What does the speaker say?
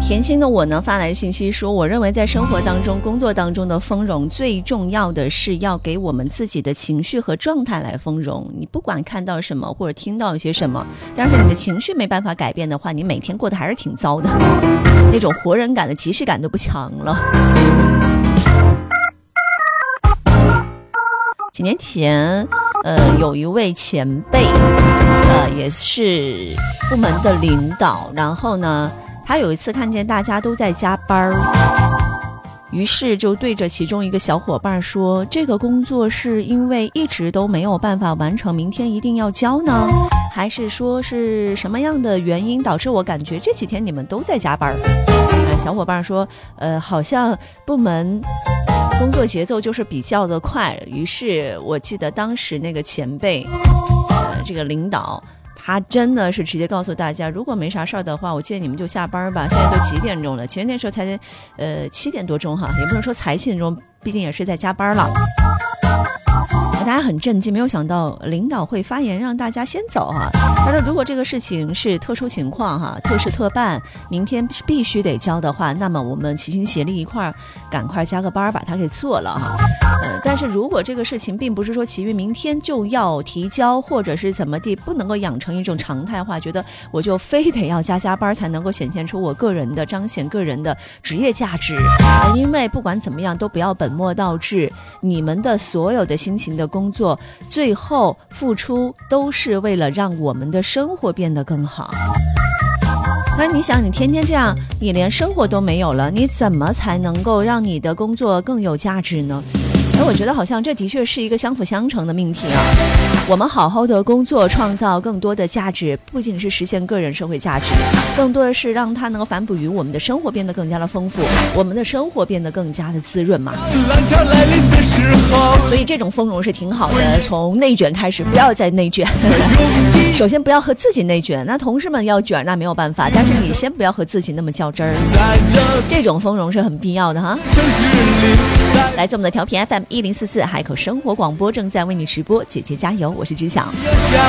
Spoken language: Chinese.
甜心的我呢发来信息说，我认为在生活当中工作当中的丰容最重要的是要给我们自己的情绪和状态来丰容。你不管看到什么或者听到一些什么，但是你的情绪没办法改变的话，你每天过得还是挺糟的，那种活人感的即视感都不强了。几年前有一位前辈也是部门的领导，然后呢他有一次看见大家都在加班，于是就对着其中一个小伙伴说，这个工作是因为一直都没有办法完成，明天一定要交呢，还是说是什么样的原因导致我感觉这几天你们都在加班？小伙伴说好像部门工作节奏就是比较的快。于是我记得当时那个前辈这个领导他真的是直接告诉大家，如果没啥事儿的话，我建议你们就下班吧。现在都几点钟了？其实那时候才7点多钟哈，也不能说才7点钟，毕竟也是在加班了。大家很震惊，没有想到领导会发言让大家先走哈。他说如果这个事情是特殊情况哈，特事特办，明天必须得交的话，那么我们齐心协力一块儿赶快加个班把它给做了哈。但是如果这个事情并不是说其于明天就要提交或者是怎么地，不能够养成一种常态化，觉得我就非得要加班才能够显现出我个人的彰显个人的职业价值。因为不管怎么样都不要本末倒置，你们的所有的辛勤的工作最后付出都是为了让我们的生活变得更好。那你想，你天天这样，你连生活都没有了，你怎么才能够让你的工作更有价值呢？我觉得好像这的确是一个相辅相成的命题啊。我们好好的工作，创造更多的价值，不仅是实现个人社会价值，更多的是让它能够反哺于我们的生活变得更加的丰富，我们的生活变得更加的滋润嘛。所以这种丰容是挺好的，从内卷开始，不要再内卷。首先不要和自己内卷，那同事们要卷那没有办法，但是你先不要和自己那么较真儿，这种丰容是很必要的哈。来自我们的调频 FM1044 海口生活广播正在为你直播，姐姐加油，我是知晓。